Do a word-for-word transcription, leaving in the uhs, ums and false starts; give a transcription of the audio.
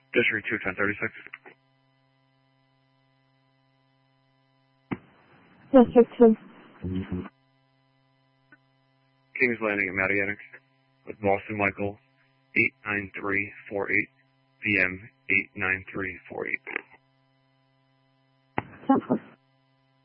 District two ten thirty-six. District two. Kings Landing at Madianic with Boston Michael eight nine three four eight, P M eight nine three four eight. Southwest.